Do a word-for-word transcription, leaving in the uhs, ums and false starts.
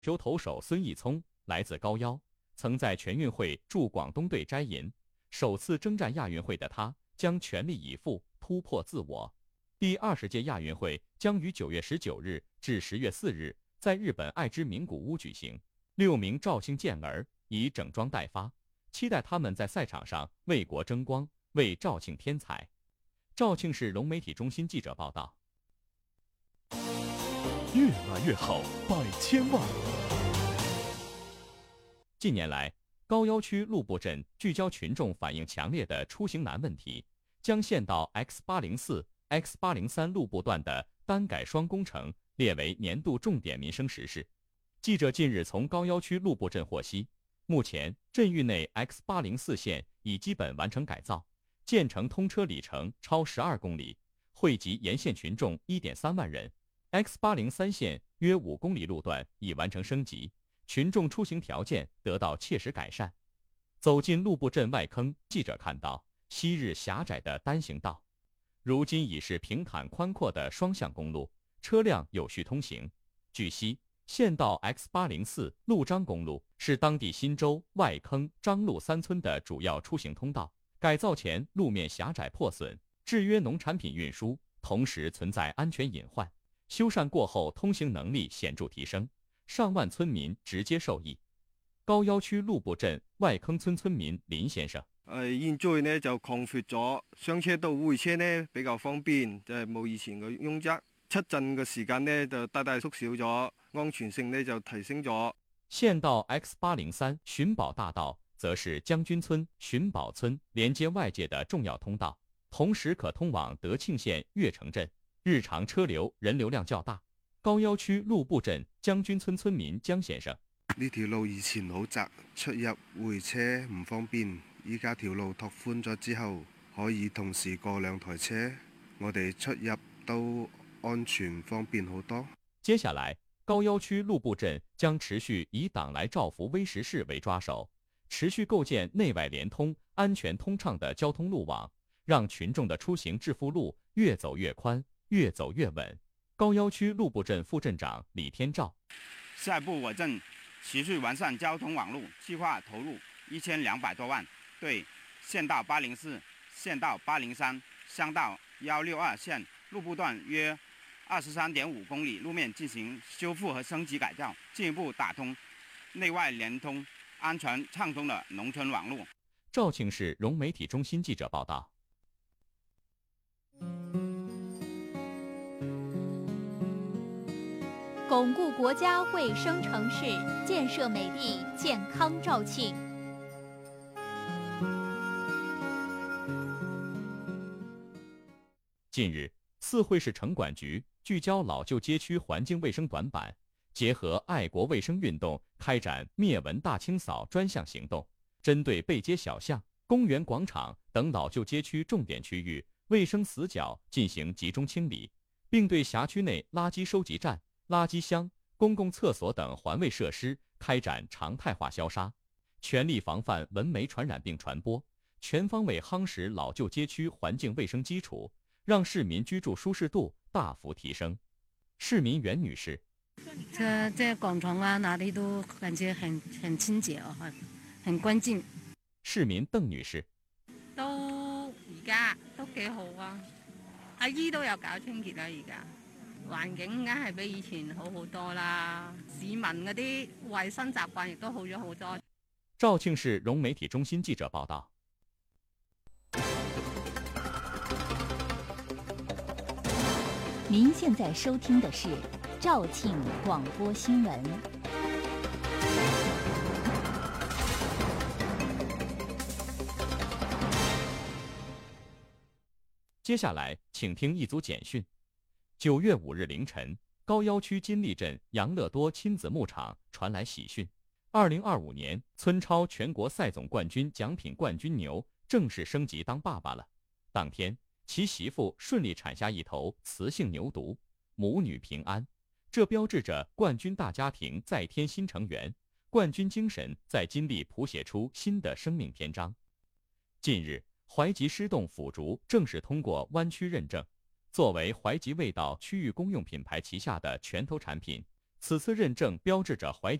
球投手孙义聪来自高腰，曾在全运会助广东队摘银。首次征战亚运会的他将全力以赴突破自我。第二十届亚运会将于九月十九日至十月四日在日本爱知名古屋举行。六名肇庆健儿已整装待发，期待他们在赛场上为国争光，为肇庆添彩。肇庆市融媒体中心记者报道。 越来越好，百千万。 近年来，高要区陆埠镇聚焦群众反映强烈的出行难问题，将县道 X 八零四、X 八零三 陆埠段的单改双工程列为年度重点民生实事。记者近日从高要区陆埠镇获悉，目前镇域内 X 八零四 线已基本完成改造，建成通车里程超十二公里，惠及沿线群众 一点三万人。X 八零三 线约五公里路段已完成升级，群众出行条件得到切实改善。走进陆埠镇外坑，记者看到昔日狭窄的单行道，如今已是平坦宽阔的双向公路，车辆有序通行。据悉，县道 X 八零四 陆张公路是当地新洲、外坑、张路三村的主要出行通道。改造前路面狭窄破损，制约农产品运输，同时存在安全隐患。修缮过后，通行能力显著提升，上万村民直接受益。高要區陸埠鎮外坑村村民林先生： 誒，現在呢就擴闊咗，上車到會車呢比較方便，就係冇以前嘅擁擠，出陣嘅時間呢就大大縮小咗，安全性呢就提升咗。 縣道 X 八零三 尋寶大道則是將軍村、尋寶村連接外界的重要通道，同時可通往德慶縣越城鎮，日常車流人流量較大。高要區陸埠鎮將軍村村民江先生： 呢條路以前好窄，出入回車唔方便，依家條路拓寬咗之後，可以同時過兩台車，我哋出入都安全方便好多。 接下來，高要區陸埠鎮將持續以黨來造福微時市為抓手，持續構建內外連通、安全通暢的交通路網，讓群眾的出行致富路越走越寬，越走越穩。高要區陸埠鎮副鎮長李天照： 下一步我鎮持續完善交通網路，計劃投入一千兩百多萬，對縣道八零四、縣道八零三、鄉道一六二線陸埠段約二十三點五公里路面進行修復和升級改造，進一步打通內外連通、安全暢通的農村網路。 肇慶市融媒體中心記者報道。 鞏固國家衛生城市，建設美麗健康肇慶。 近日，四惠市城管局聚焦老舊街區環境衛生短板，結合愛國衛生運動，開展滅蚊大清掃專項行動，針對背街小巷、公園廣場等老舊街區重點區域衛生死角進行集中清理，並對轄區內垃圾收集站、垃圾箱、公共廁所等環衛設施開展常態化消殺，全力防範蚊媒傳染病傳播，全方位夯實老舊街區環境衛生基礎，讓市民居住舒適度大幅提升。市民袁女士： 這這廣場啊，哪裡都感覺很很清潔啊，很很乾淨。 市民鄧女士： 都而家都幾好啊，阿姨都有搞清潔啦，而家環境梗係比以前好好多啦，市民嗰啲衛生習慣亦都好咗好多。 肇慶市融媒體中心記者報道。 您現在收聽的是肇慶廣播新聞。 接下來，請聽一組簡訊。九月五日凌晨，高要區金利鎮楊樂多親子牧場傳來喜訊：二零二五年村超全國賽總冠軍獎品冠軍牛正式升級當爸爸了。當天，其媳婦順利產下一頭雌性牛犢，母女平安。這標誌着冠軍大家庭再添新成員，冠軍精神在金利譜寫出新的生命篇章。近日，懷集獅洞腐竹正式通過灣區認證。作為懷集味道區域公用品牌旗下的拳頭產品， 此次认证标志着淮